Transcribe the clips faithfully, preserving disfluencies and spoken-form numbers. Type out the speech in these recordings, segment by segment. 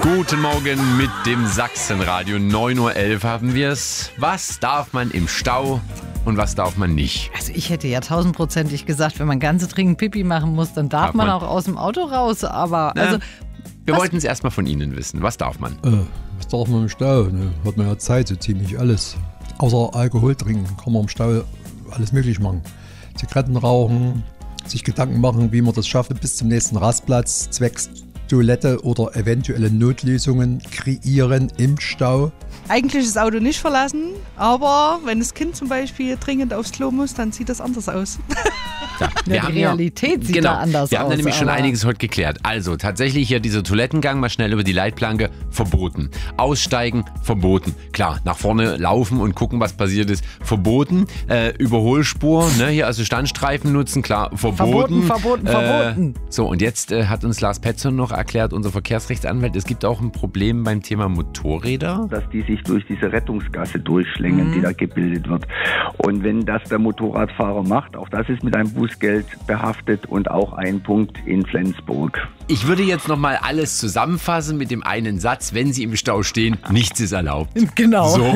Guten Morgen mit dem Sachsenradio. neun Uhr elf haben wir es. Was darf man im Stau und was darf man nicht? Also ich hätte ja tausendprozentig gesagt, wenn man ganz dringend Pipi machen muss, dann darf, darf man, man auch aus dem Auto raus. Aber Na, also wir wollten es erstmal von Ihnen wissen. Was darf man? Äh, was darf man im Stau? Ne? Hat man ja Zeit, so ziemlich alles. Außer Alkohol trinken kann man im Stau alles möglich machen. Zigaretten rauchen, sich Gedanken machen, wie man das schafft bis zum nächsten Rastplatz, zwecks Toilette oder eventuelle Notlösungen kreieren im Stau. Eigentlich das Auto nicht verlassen, aber wenn das Kind zum Beispiel dringend aufs Klo muss, dann sieht das anders aus. Ja, wir die haben Realität ja, sieht genau, da anders Wir haben aus, da nämlich schon aber- einiges heute geklärt. Also tatsächlich hier dieser Toilettengang mal schnell über die Leitplanke verboten. Aussteigen verboten. Klar, nach vorne laufen und gucken, was passiert ist, verboten. Äh, Überholspur, ne, hier also Standstreifen nutzen, klar, verboten. Verboten, verboten, äh, verboten. So, und jetzt äh, hat uns Lars Petzon noch erklärt, unser Verkehrsrechtsanwalt, es gibt auch ein Problem beim Thema Motorräder. Dass die sich durch diese Rettungsgasse durchschlängeln, Mhm. die da gebildet wird. Und wenn das der Motorradfahrer macht, auch das ist mit einem Bußgeld behaftet und auch ein Punkt in Flensburg. Ich würde jetzt nochmal alles zusammenfassen mit dem einen Satz, wenn Sie im Stau stehen, nichts ist erlaubt. Genau. So.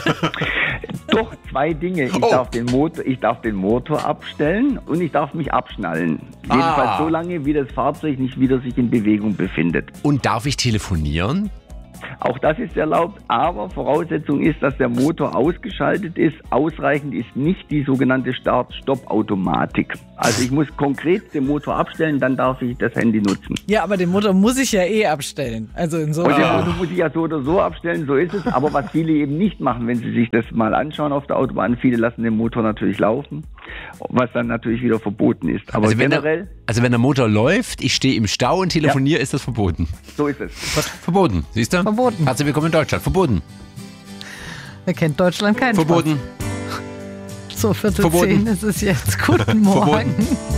Doch, zwei Dinge. Ich, Oh. darf den Motor, ich darf den Motor abstellen und ich darf mich abschnallen. Ah. Jedenfalls so lange, wie das Fahrzeug nicht wieder sich in Bewegung befindet. Und darf ich telefonieren? Auch das ist erlaubt, aber Voraussetzung ist, dass der Motor ausgeschaltet ist. Ausreichend ist nicht die sogenannte Start-Stopp-Automatik. Also ich muss konkret den Motor abstellen, dann darf ich das Handy nutzen. Ja, aber den Motor muss ich ja eh abstellen. Also Und insofern. den Motor muss ich ja so oder so abstellen, so ist es. Aber was viele eben nicht machen, wenn sie sich das mal anschauen auf der Autobahn, viele lassen den Motor natürlich laufen, was dann natürlich wieder verboten ist. Aber Also wenn, generell, der, also wenn der Motor läuft, ich stehe im Stau und telefoniere, ist das verboten. so ist es. Verboten, siehst du? Verboten. Herzlich willkommen in Deutschland. Verboten. Wer kennt Deutschland keinen Verboten. Spaß. So, Viertel Verboten. zehn ist es jetzt. Guten Morgen. Verboten.